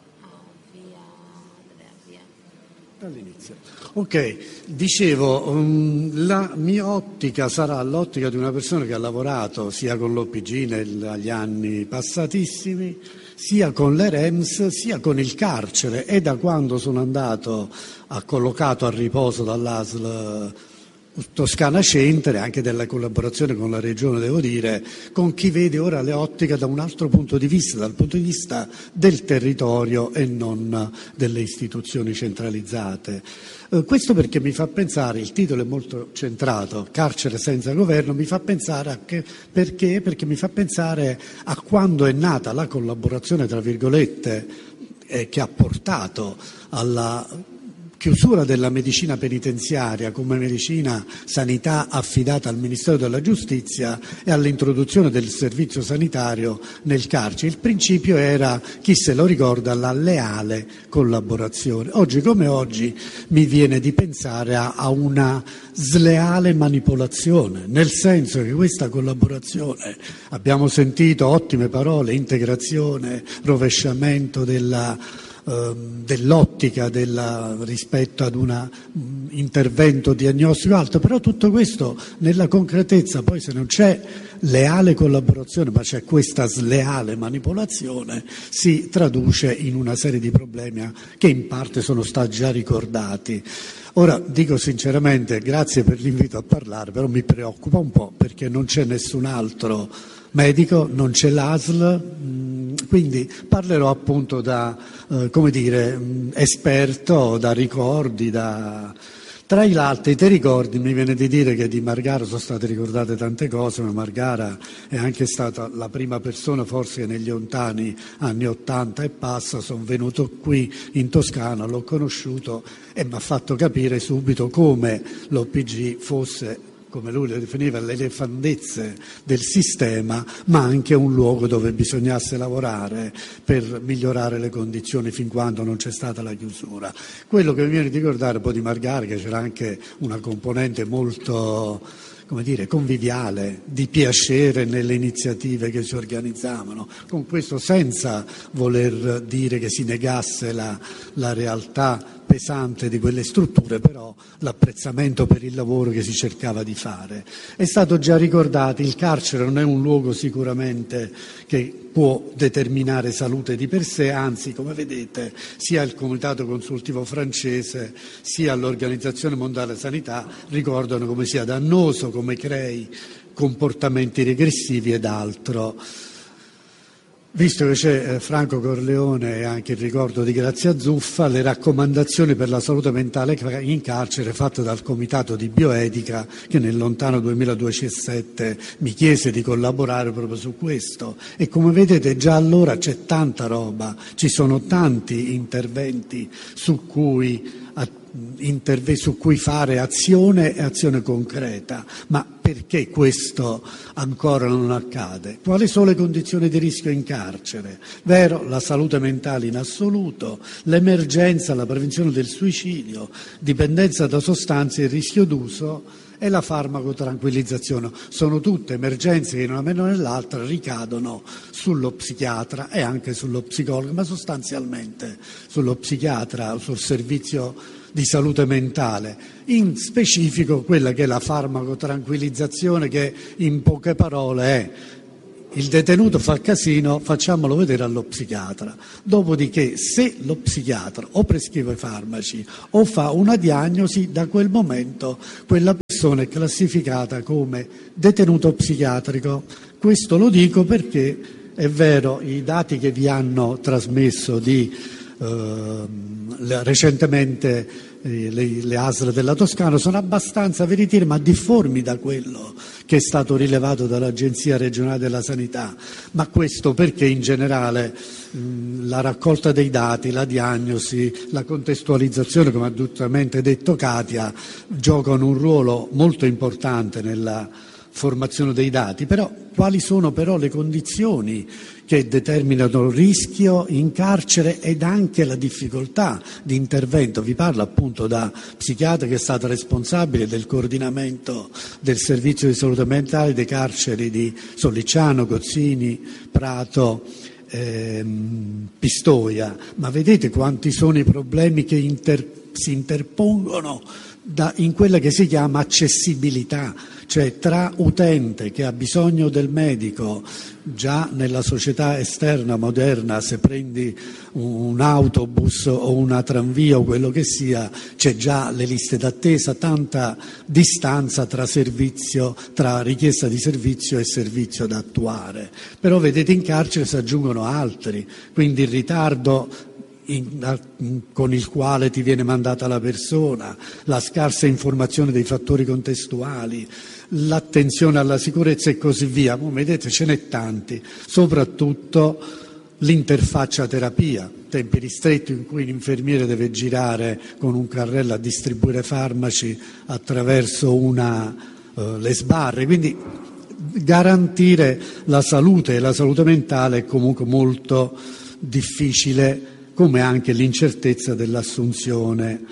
E: Dall'inizio. Ok, dicevo, um, la mia ottica sarà l'ottica di una persona che ha lavorato sia con l'O P G negli anni passatissimi, sia con l'E R E M S, sia con il carcere, e da quando sono andato a collocato a riposo dall'A S L Toscana Centre, anche della collaborazione con la Regione, devo dire, con chi vede ora le ottiche da un altro punto di vista, dal punto di vista del territorio e non delle istituzioni centralizzate. Eh, questo perché mi fa pensare, il titolo è molto centrato, Carcere senza governo, mi fa pensare a che, perché? Perché mi fa pensare a quando è nata la collaborazione, tra virgolette, eh, che ha portato alla chiusura della medicina penitenziaria come medicina sanità affidata al Ministero della Giustizia e all'introduzione del servizio sanitario nel carcere. Il principio era, chi se lo ricorda, la leale collaborazione. Oggi come oggi mi viene di pensare a, a una sleale manipolazione, nel senso che questa collaborazione, abbiamo sentito ottime parole, integrazione, rovesciamento della dell'ottica della, rispetto ad un intervento diagnostico alto, però tutto questo nella concretezza, poi se non c'è leale collaborazione ma c'è questa sleale manipolazione, si traduce in una serie di problemi che in parte sono stati già ricordati. Ora dico sinceramente, grazie per l'invito a parlare, però mi preoccupa un po' perché non c'è nessun altro medico, non c'è l'A S L, quindi parlerò appunto da, eh, come dire, esperto, da ricordi, da... Tra i l'altro, ti ricordi, mi viene di dire che di Margara sono state ricordate tante cose, ma Margara è anche stata la prima persona, forse negli lontani anni ottanta e passa, sono venuto qui in Toscana, l'ho conosciuto e mi ha fatto capire subito come l'O P G fosse, come lui le definiva, le elefantezze del sistema, ma anche un luogo dove bisognasse lavorare per migliorare le condizioni fin quando non c'è stata la chiusura. Quello che mi viene di ricordare un po' di Margara, che c'era anche una componente molto, come dire, conviviale, di piacere nelle iniziative che si organizzavano, con questo senza voler dire che si negasse la, la realtà pesante di quelle strutture, però l'apprezzamento per il lavoro che si cercava di fare. È stato già ricordato, il carcere non è un luogo sicuramente che può determinare salute di per sé, anzi, come vedete, sia il Comitato Consultivo francese sia l'Organizzazione Mondiale della Sanità ricordano come sia dannoso, come crei comportamenti regressivi ed altro. Visto che c'è Franco Corleone e anche il ricordo di Grazia Zuffa, le raccomandazioni per la salute mentale in carcere fatte dal Comitato di Bioetica, che nel lontano duemiladiciassette mi chiese di collaborare proprio su questo, e come vedete già allora c'è tanta roba, ci sono tanti interventi su cui interve- su cui fare azione e azione concreta. Ma perché questo ancora non accade? Quali sono le condizioni di rischio in carcere? Vero, la salute mentale in assoluto, l'emergenza, la prevenzione del suicidio, dipendenza da sostanze e rischio d'uso e la farmacotranquillizzazione. Sono tutte emergenze che in una meno nell'altra ricadono sullo psichiatra e anche sullo psicologo, ma sostanzialmente sullo psichiatra, sul servizio di salute mentale, in specifico quella che è la farmacotranquillizzazione, che in poche parole è: il detenuto fa casino, facciamolo vedere allo psichiatra. Dopodiché, se lo psichiatra o prescrive farmaci o fa una diagnosi, da quel momento quella persona è classificata come detenuto psichiatrico. Questo lo dico perché è vero, i dati che vi hanno trasmesso di eh, recentemente eh, le, le A S L della Toscana sono abbastanza veritieri, ma difformi da quello che è stato rilevato dall'Agenzia regionale della sanità. Ma questo perché in generale mh, la raccolta dei dati, la diagnosi, la contestualizzazione, come ha giustamente detto Katia, giocano un ruolo molto importante nella formazione dei dati. Però quali sono però le condizioni che determinano il rischio in carcere ed anche la difficoltà di intervento? Vi parlo appunto da psichiatra che è stata responsabile del coordinamento del servizio di salute mentale dei carceri di Sollicciano, Cozzini, Prato, ehm, Pistoia. Ma vedete quanti sono i problemi che inter- si interpongono Da, in quella che si chiama accessibilità, cioè tra utente che ha bisogno del medico. Già nella società esterna moderna, se prendi un autobus o una tranvia o quello che sia, c'è già le liste d'attesa, tanta distanza tra servizio, tra richiesta di servizio e servizio da attuare. Però vedete, in carcere si aggiungono altri, quindi il ritardo In, con il quale ti viene mandata la persona, la scarsa informazione dei fattori contestuali, l'attenzione alla sicurezza e così via. Come vedete ce n'è tanti, soprattutto l'interfaccia terapia, tempi ristretti in cui l'infermiere deve girare con un carrello a distribuire farmaci attraverso una, uh, le sbarre, quindi garantire la salute e la salute mentale è comunque molto difficile, come anche l'incertezza dell'assunzione.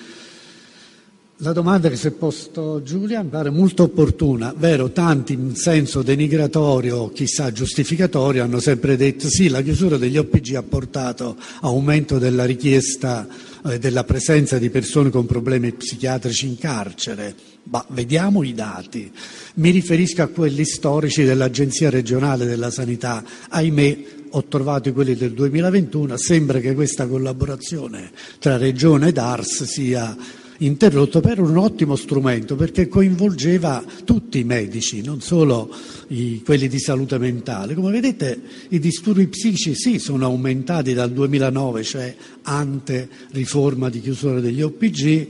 E: La domanda che si è posto Giulia mi pare molto opportuna. Vero, tanti in senso denigratorio, chissà giustificatorio, hanno sempre detto sì, la chiusura degli O P G ha portato aumento della richiesta eh, della presenza di persone con problemi psichiatrici in carcere. Ma vediamo i dati. Mi riferisco a quelli storici dell'Agenzia regionale della sanità. Ahimè, ho trovato quelli del duemilaventuno, sembra che questa collaborazione tra Regione ed A R S sia interrotta, per un ottimo strumento perché coinvolgeva tutti i medici, non solo i, quelli di salute mentale. Come vedete, i disturbi psichici sì, sono aumentati dal duemilanove, cioè ante riforma di chiusura degli O P G,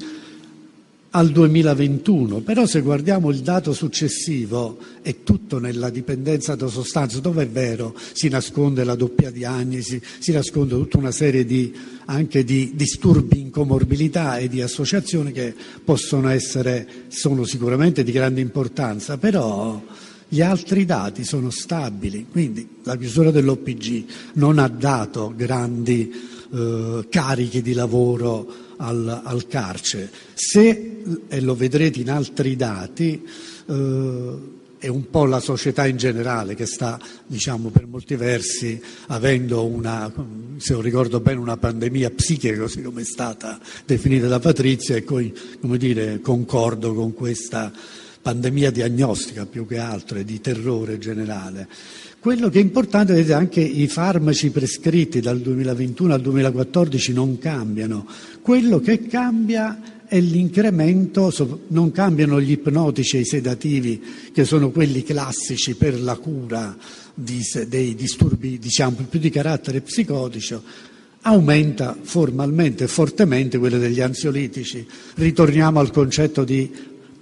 E: al duemilaventuno, però se guardiamo il dato successivo è tutto nella dipendenza da sostanze, dove è vero si nasconde la doppia diagnosi, si nasconde tutta una serie di, anche di disturbi in comorbilità e di associazioni che possono essere, sono sicuramente di grande importanza, però gli altri dati sono stabili, quindi la chiusura dell'O P G non ha dato grandi eh, carichi di lavoro Al, al carcere. Se, e lo vedrete in altri dati, eh, è un po' la società in generale che sta, diciamo, per molti versi avendo una, se non ricordo bene, una pandemia psichica, così come è stata definita da Patrizia, e poi, come dire, concordo con questa pandemia diagnostica più che altro e di terrore generale. Quello che è importante è che anche i farmaci prescritti dal duemilaventuno al duemilaquattordici non cambiano. Quello che cambia è l'incremento, non cambiano gli ipnotici e i sedativi, che sono quelli classici per la cura di, dei disturbi, diciamo, più di carattere psicotico. Aumenta formalmente e fortemente quello degli ansiolitici. Ritorniamo al concetto di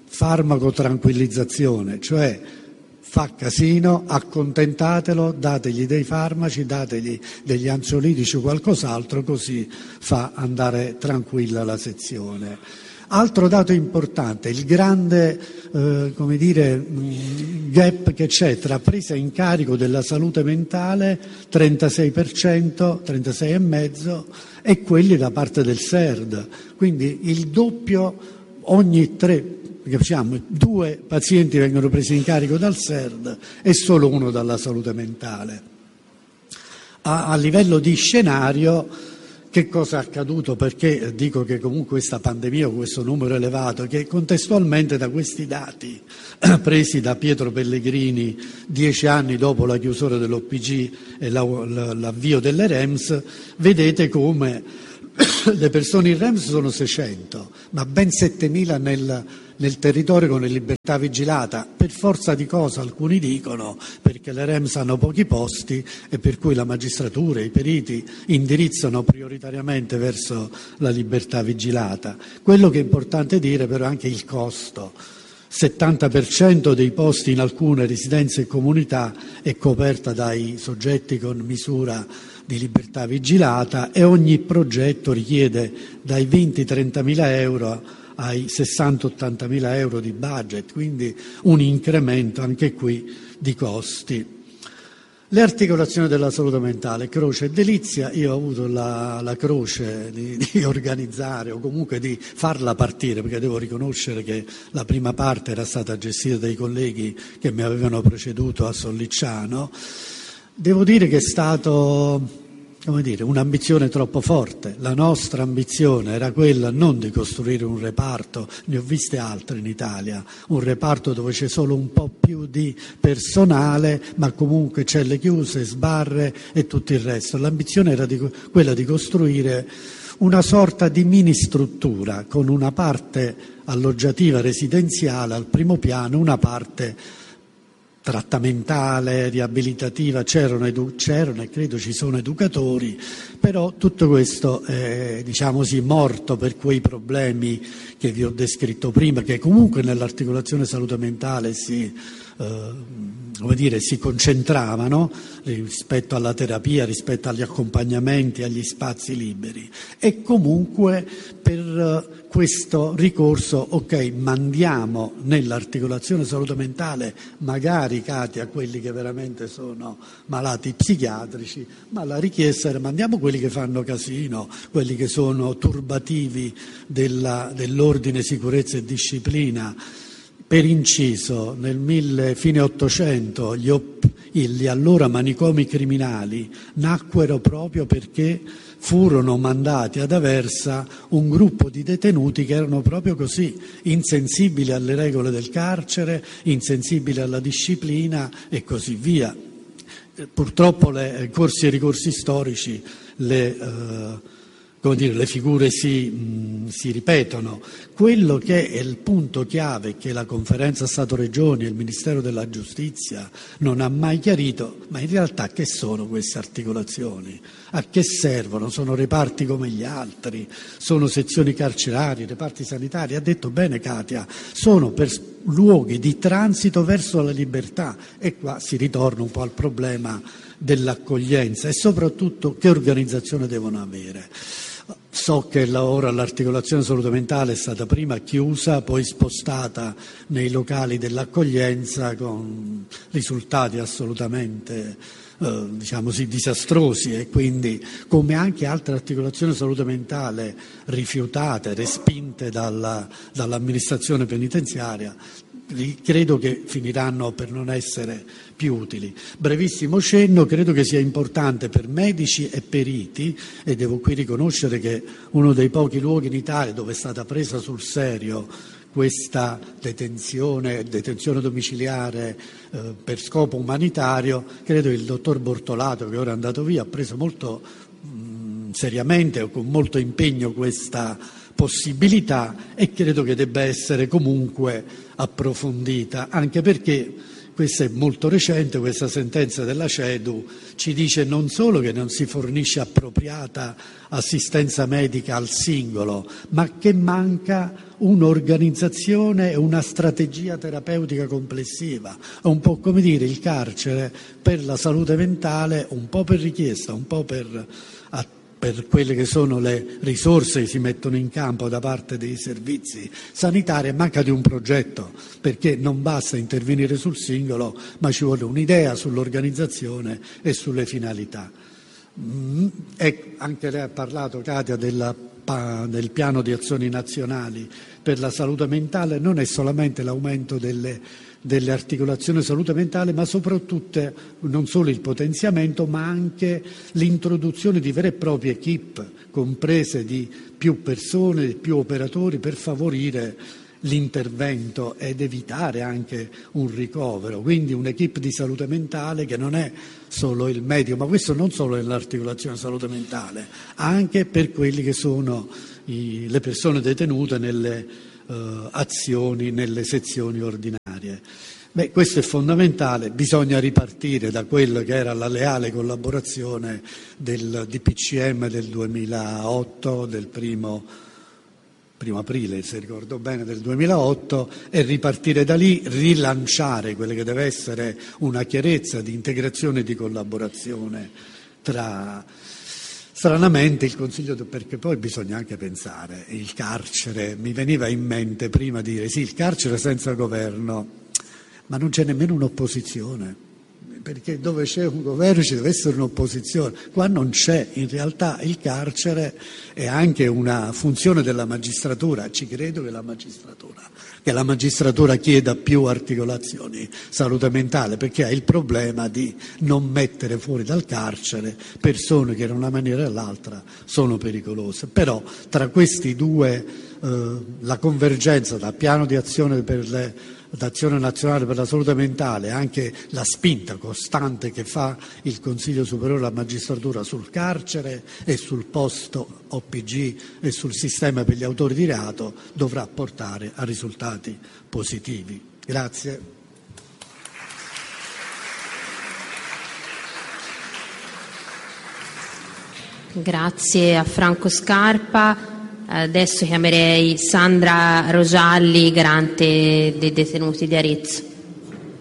E: farmacotranquillizzazione, cioè fa casino, accontentatelo, dategli dei farmaci, dategli degli ansiolitici o qualcos'altro, così fa andare tranquilla la sezione. Altro dato importante, il grande eh, come dire, gap che c'è tra presa in carico della salute mentale, trentasei per cento, trentasei virgola cinque per cento, e quelli da parte del S E R D. Quindi il doppio, ogni tre, diciamo, due pazienti vengono presi in carico dal S E R D e solo uno dalla salute mentale. A, a livello di scenario, che cosa è accaduto? Perché dico che comunque questa pandemia, questo numero elevato, che contestualmente da questi dati presi da Pietro Pellegrini dieci anni dopo la chiusura dell'O P G e la, la, l'avvio delle R E M S, vedete come le persone in R E M S sono seicento, ma ben settemila nel, nel territorio con libertà vigilata. Per forza di cosa, alcuni dicono, perché le R E M S hanno pochi posti e per cui la magistratura e i periti indirizzano prioritariamente verso la libertà vigilata. Quello che è importante dire però è anche il costo. settanta per cento dei posti in alcune residenze e comunità è coperta dai soggetti con misura di libertà vigilata e ogni progetto richiede dai venti trentamila euro ai sessanta ottantamila euro di budget, quindi un incremento anche qui di costi. Le articolazioni della salute mentale, Croce e Delizia, io ho avuto la, la croce di, di organizzare o comunque di farla partire, perché devo riconoscere che la prima parte era stata gestita dai colleghi che mi avevano preceduto a Sollicciano. Devo dire che è stato, come dire, un'ambizione troppo forte. La nostra ambizione era quella non di costruire un reparto, ne ho viste altre in Italia, un reparto dove c'è solo un po' più di personale, ma comunque celle chiuse, sbarre e tutto il resto. L'ambizione era di, quella di costruire una sorta di mini struttura con una parte alloggiativa residenziale al primo piano, una parte trattamentale, riabilitativa, c'erano, edu- c'erano e credo ci sono educatori, però tutto questo è, diciamo così, morto per quei problemi che vi ho descritto prima, che comunque nell'articolazione salute mentale si, eh, come dire, si concentravano rispetto alla terapia, rispetto agli accompagnamenti, agli spazi liberi. E comunque per questo ricorso, ok, mandiamo nell'articolazione salute mentale magari, Katia, quelli che veramente sono malati psichiatrici, ma la richiesta era mandiamo quelli che fanno casino, quelli che sono turbativi della, dell'ordine, sicurezza e disciplina. Per inciso, nel mille, fine Ottocento gli, op, gli allora manicomi criminali nacquero proprio perché furono mandati ad Aversa un gruppo di detenuti che erano proprio così, insensibili alle regole del carcere, insensibili alla disciplina e così via. Purtroppo i corsi e ricorsi storici, le, eh, come dire, le figure si, mh, si ripetono. Quello che è il punto chiave che la Conferenza Stato-Regioni e il Ministero della Giustizia non ha mai chiarito, ma in realtà che sono queste articolazioni? A che servono? Sono reparti come gli altri? Sono sezioni carcerarie, reparti sanitari? Ha detto bene Katia, sono per luoghi di transito verso la libertà e qua si ritorna un po' al problema dell'accoglienza e soprattutto che organizzazione devono avere. So che ora l'articolazione salute mentale è stata prima chiusa, poi spostata nei locali dell'accoglienza con risultati assolutamente eh, diciamo così, disastrosi e quindi come anche altre articolazioni salute mentale rifiutate, respinte dalla, dall'amministrazione penitenziaria, credo che finiranno per non essere più utili. Brevissimo cenno, credo che sia importante per medici e periti, e devo qui riconoscere che uno dei pochi luoghi in Italia dove è stata presa sul serio questa detenzione, detenzione domiciliare eh, per scopo umanitario, credo che il dottor Bortolato, che ora è andato via, ha preso molto mh, seriamente o con molto impegno questa possibilità e credo che debba essere comunque approfondita, anche perché questa è molto recente, questa sentenza della CEDU ci dice non solo che non si fornisce appropriata assistenza medica al singolo, ma che manca un'organizzazione e una strategia terapeutica complessiva. È un po' come dire il carcere per la salute mentale, un po' per richiesta, un po' per per quelle che sono le risorse che si mettono in campo da parte dei servizi sanitari, manca di un progetto, perché non basta intervenire sul singolo, ma ci vuole un'idea sull'organizzazione e sulle finalità. Mm, e anche lei ha parlato, Katia, della, del piano di azioni nazionali per la salute mentale. Non è solamente l'aumento delle delle articolazioni salute mentale, ma soprattutto non solo il potenziamento, ma anche l'introduzione di vere e proprie equip, comprese di più persone, di più operatori, per favorire l'intervento ed evitare anche un ricovero. Quindi un'equipe di salute mentale che non è solo il medico, ma questo non solo nell'articolazione salute mentale, anche per quelli che sono i, le persone detenute nelle Uh, azioni nelle sezioni ordinarie. Beh, questo è fondamentale, bisogna ripartire da quello che era la leale collaborazione del D P C M del duemilaotto, del primo, primo aprile, se ricordo bene, del duemilaotto, e ripartire da lì, rilanciare quella che deve essere una chiarezza di integrazione e di collaborazione tra... Stranamente il Consiglio, perché poi bisogna anche pensare, il carcere, mi veniva in mente prima dire sì, il carcere senza governo, ma non c'è nemmeno un'opposizione, perché dove c'è un governo ci deve essere un'opposizione, qua non c'è. In realtà il carcere è anche una funzione della magistratura, ci credo che la magistratura, che la magistratura chieda più articolazioni salute mentale, perché ha il problema di non mettere fuori dal carcere persone che in una maniera o l'altra sono pericolose. Però tra questi due eh, la convergenza dal piano di azione per le d'azione nazionale per la salute mentale, anche la spinta costante che fa il Consiglio Superiore della Magistratura sul carcere e sul posto O P G e sul sistema per gli autori di reato, dovrà portare a risultati positivi. Grazie.
B: Grazie a Franco Scarpa. Adesso chiamerei Sandra Rogialli, garante dei detenuti di Arezzo.